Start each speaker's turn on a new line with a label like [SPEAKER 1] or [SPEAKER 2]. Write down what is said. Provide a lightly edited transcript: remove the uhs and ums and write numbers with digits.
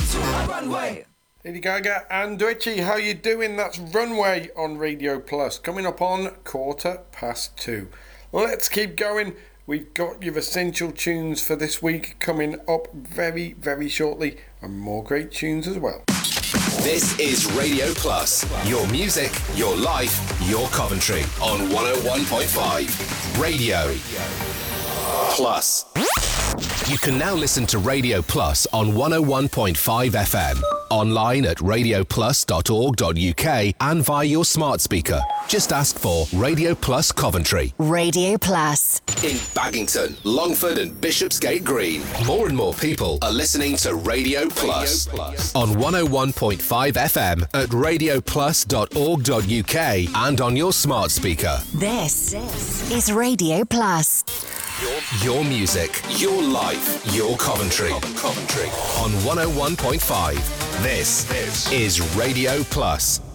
[SPEAKER 1] to a runway.
[SPEAKER 2] Lady Gaga and Richie, how you doing? That's Runway on Radio Plus, coming up on 2:15. Let's keep going. We've got your essential tunes for this week coming up very, very shortly, and more great tunes as well.
[SPEAKER 3] This is Radio Plus, your music, your life, your Coventry on 101.5 Radio Plus. You can now listen to Radio Plus on 101.5 FM, online at radioplus.org.uk and via your smart speaker. Just ask for Radio Plus Coventry.
[SPEAKER 4] Radio Plus.
[SPEAKER 3] In Baggington, Longford and Bishopsgate Green, more and more people are listening to Radio Plus on 101.5 FM at radioplus.org.uk and on your smart speaker.
[SPEAKER 4] This is Radio Plus.
[SPEAKER 3] Your music, your life, your Coventry. On 101.5. This is Radio Plus.